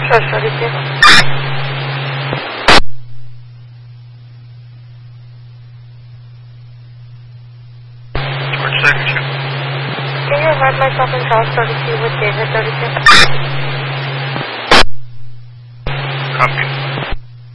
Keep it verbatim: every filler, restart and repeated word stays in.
George thirty-two. George thirty-two. Can you remind myself in Charles thirty-two with David thirty-two? Copy.